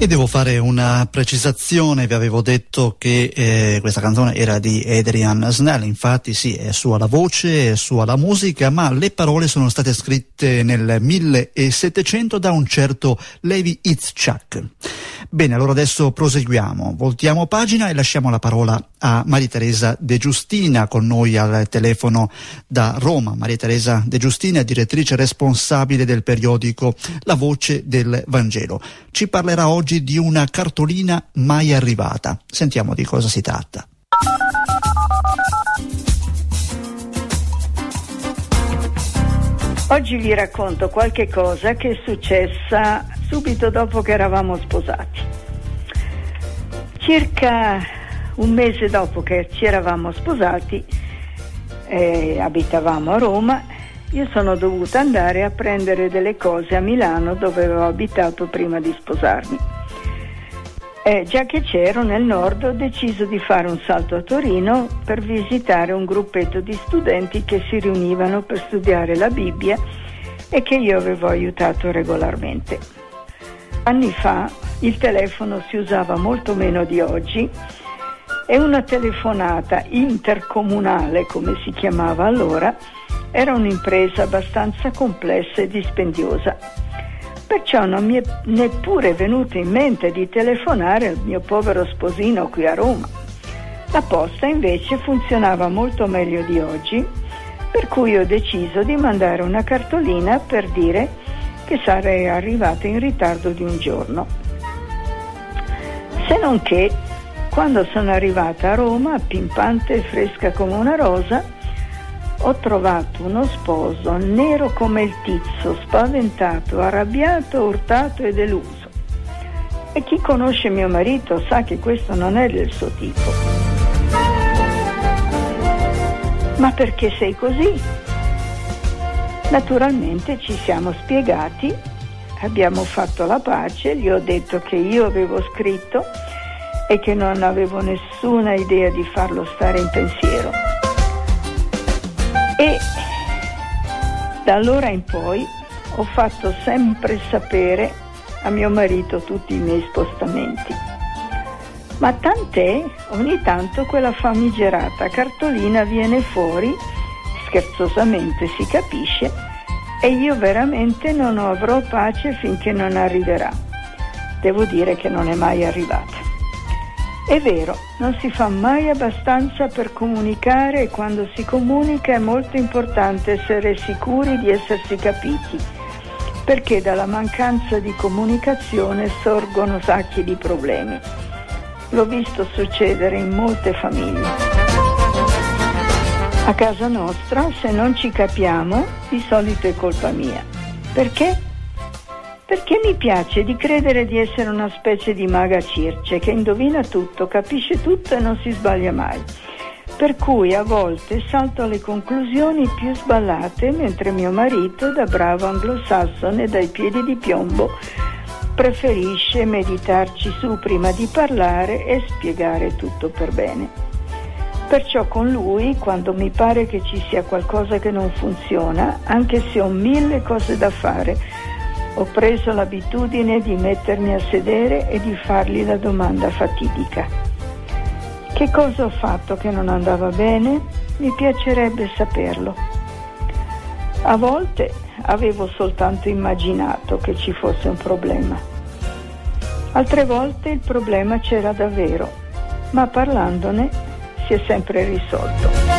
E devo fare una precisazione, vi avevo detto che questa canzone era di Adrian Snell, infatti sì, è sua la voce, è sua la musica, ma le parole sono state scritte nel 1700 da un certo Levi Itzhak. Bene, allora adesso proseguiamo, voltiamo pagina e lasciamo la parola a Maria Teresa De Giustina, con noi al telefono da Roma. Maria Teresa De Giustina è direttrice responsabile del periodico La Voce del Vangelo. Ci parlerà oggi di una cartolina mai arrivata. Sentiamo di cosa si tratta. Oggi vi racconto qualche cosa che è successa subito dopo che eravamo sposati. Circa un mese dopo che ci eravamo sposati, abitavamo a Roma, io sono dovuta andare a prendere delle cose a Milano, dove avevo abitato prima di sposarmi. Già che c'ero nel nord, ho deciso di fare un salto a Torino per visitare un gruppetto di studenti che si riunivano per studiare la Bibbia e che io avevo aiutato regolarmente. Anni fa il telefono si usava molto meno di oggi e una telefonata intercomunale, come si chiamava allora, era un'impresa abbastanza complessa e dispendiosa. Perciò non mi è neppure venuto in mente di telefonare al mio povero sposino qui a Roma. La posta invece funzionava molto meglio di oggi, per cui ho deciso di mandare una cartolina per dire che sarei arrivata in ritardo di un giorno. Se non che, quando sono arrivata a Roma, pimpante e fresca come una rosa, ho trovato uno sposo nero come il tizzo, spaventato, arrabbiato, urtato e deluso. E chi conosce mio marito sa che questo non è del suo tipo. Ma perché sei così? Naturalmente ci siamo spiegati, abbiamo fatto la pace, gli ho detto che io avevo scritto e che non avevo nessuna idea di farlo stare in pensiero. E da allora in poi ho fatto sempre sapere a mio marito tutti i miei spostamenti. Ma tant'è, ogni tanto quella famigerata cartolina viene fuori, scherzosamente si capisce, e io veramente non avrò pace finché non arriverà. Devo dire che non è mai arrivata. È vero, non si fa mai abbastanza per comunicare e quando si comunica è molto importante essere sicuri di essersi capiti, perché dalla mancanza di comunicazione sorgono sacchi di problemi. L'ho visto succedere in molte famiglie. A casa nostra, se non ci capiamo, di solito è colpa mia. Perché? Perché mi piace di credere di essere una specie di maga Circe che indovina tutto, capisce tutto e non si sbaglia mai. Per cui a volte salto alle conclusioni più sballate, mentre mio marito, da bravo anglosassone dai piedi di piombo, preferisce meditarci su prima di parlare e spiegare tutto per bene. Perciò con lui, quando mi pare che ci sia qualcosa che non funziona, anche se ho 1000 cose da fare, ho preso l'abitudine di mettermi a sedere e di fargli la domanda fatidica. Che cosa ho fatto che non andava bene? Mi piacerebbe saperlo. A volte avevo soltanto immaginato che ci fosse un problema. Altre volte il problema c'era davvero, ma parlandone si è sempre risolto.